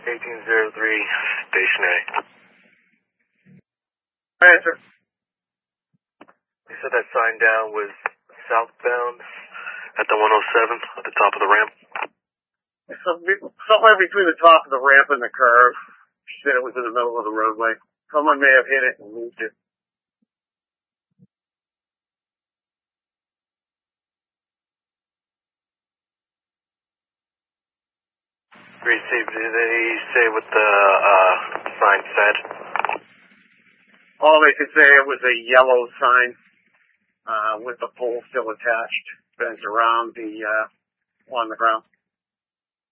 1803, Station A. Answer. You said that sign down was southbound at the 107 at the top of the ramp? Somewhere between the top of the ramp and the curve. She said it was in the middle of the roadway. Someone may have hit it and moved it. Received. Did they say what the sign said? All they could say, it was a yellow sign with the pole still attached, bent around on the ground.